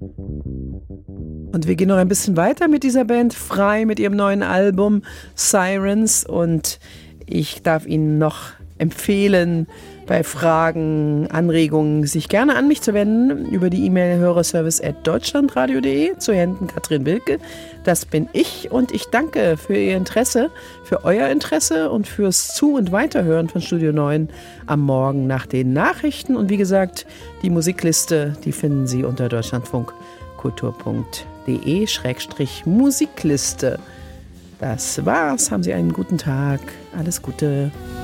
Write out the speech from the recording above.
Und wir gehen noch ein bisschen weiter mit dieser Band Frei, mit ihrem neuen Album Sirens. Und ich darf Ihnen noch empfehlen, bei Fragen, Anregungen sich gerne an mich zu wenden über die E-Mail hörerservice@deutschlandradio.de zu Händen Katrin Wilke. Das bin ich und ich danke für Ihr Interesse, für euer Interesse und fürs Zu- und Weiterhören von Studio 9 am Morgen nach den Nachrichten. Und wie gesagt, die Musikliste, die finden Sie unter deutschlandfunkkultur.de/Musikliste. Das war's. Haben Sie einen guten Tag. Alles Gute.